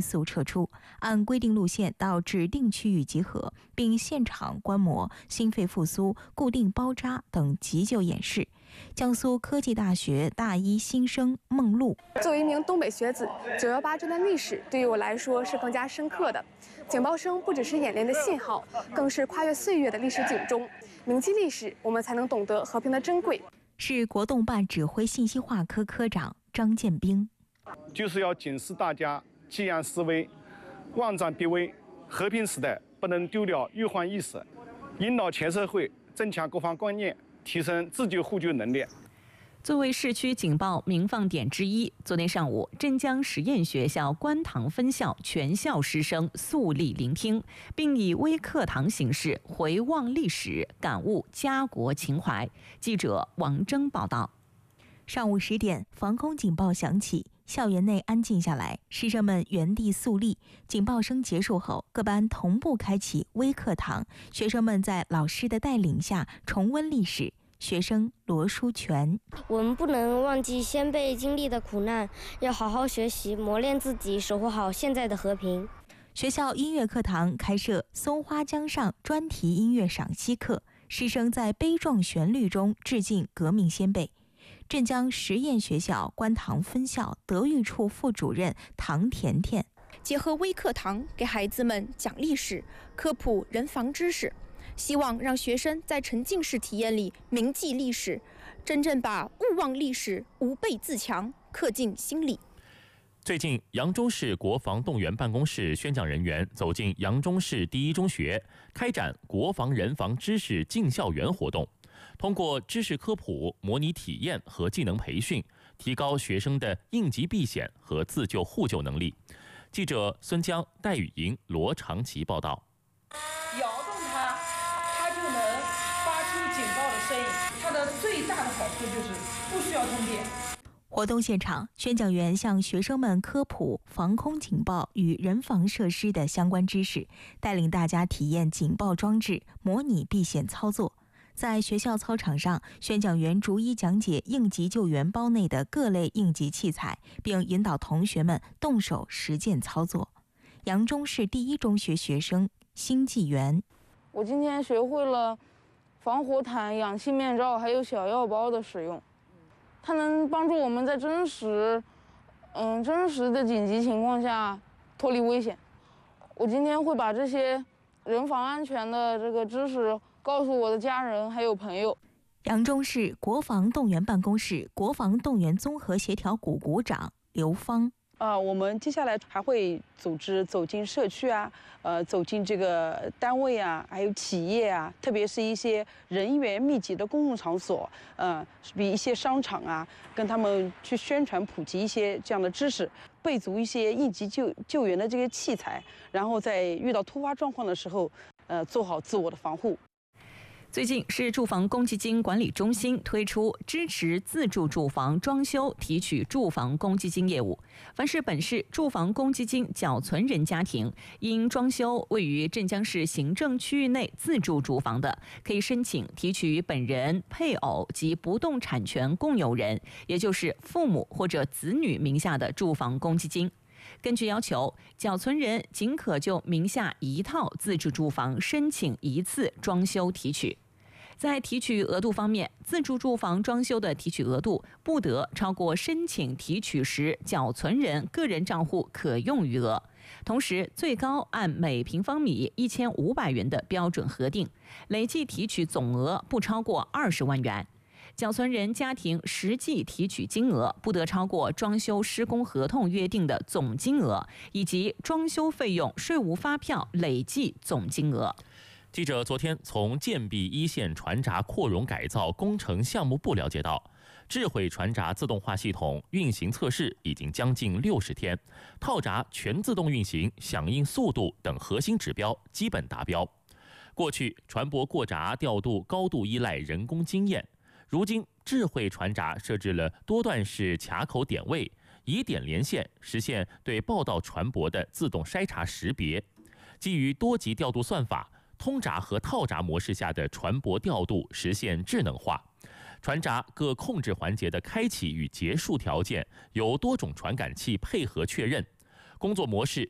速撤出，按规定路线到指定区域集合，并现场观摩心肺复苏、固定包扎等急救演示。江苏科技大学大一新生孟露： 作为一名东北学子，9·18这段历史对于我来说是更加深刻的。警报声不只是演练的信号，更是跨越岁月的历史警钟。铭记历史，我们才能懂得和平的珍贵。 是国动办指挥信息化科科长张建兵。 就是要警示大家积阳思危，万战必危。和平时代不能丢了忧患意识，引导全社会增强国防观念，提升自救互救能力。 作为市区警报鸣放点之一，昨天上午，镇江实验学校观塘分校全校师生肃立聆听，并以微课堂形式回望历史，感悟家国情怀。记者王征报道。 上午10点，防空警报响起，校园内安静下来，师生们原地肃立。警报声结束后，各班同步开启微课堂，学生们在老师的带领下重温历史。学生罗书全： 我们不能忘记先辈经历的苦难，要好好学习，磨练自己，守护好现在的和平。 学校音乐课堂开设松花江上专题音乐赏析课，师生在悲壮旋律中致敬革命先辈。镇江实验学校观塘分校德育处副主任唐甜甜： 结合微课堂，给孩子们讲历史、科普人防知识，希望让学生在沉浸式体验里铭记历史，真正把勿忘历史、吾辈自强刻进心里。 最近，扬州市国防动员办公室宣讲人员走进扬州市第一中学，开展国防人防知识进校园活动，通过知识科普、模拟体验和技能培训，提高学生的应急避险和自救互救能力。记者孙江、戴雨莹、罗长奇报道。 摇动它，它就能发出警报的声音。它的最大的好处就是不需要通电。 活动现场，宣讲员向学生们科普防空警报与人防设施的相关知识，带领大家体验警报装置，模拟避险操作。在学校操场上，宣讲员逐一讲解应急救援包内的各类应急器材，并引导同学们动手实践操作。扬州市第一中学学生辛继元： 我今天学会了防火毯、氧气面罩还有小药包的使用，它能帮助我们在真实的紧急情况下脱离危险。我今天会把这些人防安全的这个知识告诉我的家人还有朋友。 扬州市国防动员办公室国防动员综合协调股股长刘芳： 我们接下来还会组织走进社区啊，走进这个单位啊，还有企业啊，特别是一些人员密集的公共场所，比一些商场啊，跟他们去宣传普及一些这样的知识，备足一些应急救援的这些器材，然后在遇到突发状况的时候，做好自我的防护。 最近，市住房公积金管理中心推出支持自住住房装修提取住房公积金业务。凡是本市住房公积金缴存人家庭，因装修位于镇江市行政区域内自住住房的，可以申请提取本人、配偶及不动产权共有人，也就是父母或者子女名下的住房公积金。根据要求，缴存人仅可就名下一套自住住房申请一次装修提取。在提取额度方面，自住住房装修的提取额度不得超过申请提取时缴存人个人账户可用余额，同时最高按每平方米1500元的标准核定，累计提取总额不超过20万元。缴存人家庭实际提取金额不得超过装修施工合同约定的总金额，以及装修费用税务发票累计总金额。 记者昨天从建壁一线船闸扩容改造工程项目部了解到，智慧船闸自动化系统运行测试已经将近60天，套闸全自动运行、响应速度等核心指标基本达标。过去船舶过闸调度高度依赖人工经验，如今智慧船闸设置了多段式卡口点位，以点连线，实现对报道船舶的自动筛查识别。基于多级调度算法，通闸和套闸模式下的船舶调度实现智能化，船闸各控制环节的开启与结束条件由多种传感器配合确认，工作模式